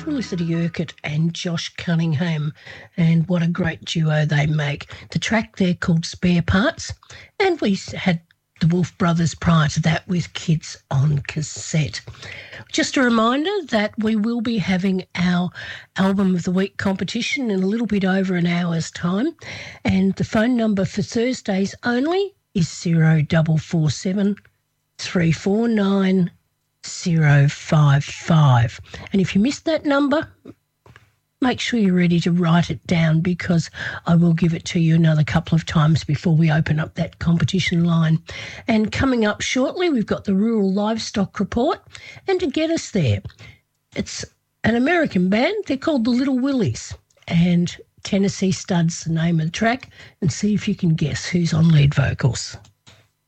Felicity Urquhart and Josh Cunningham, and what a great duo they make. The track there called Spare Parts, and we had the Wolf Brothers prior to that with Kids on Cassette. Just a reminder that we will be having our Album of the Week competition in a little bit over an hour's time, and the phone number for Thursdays only is 0447 349 055. And if you missed that number, make sure you're ready to write it down, because I will give it to you another couple of times before we open up that competition line. And coming up shortly, we've got the Rural Livestock Report. And to get us there, it's an American band. They're called the Little Willies. And Tennessee Stud's the name of the track. And see if you can guess who's on lead vocals.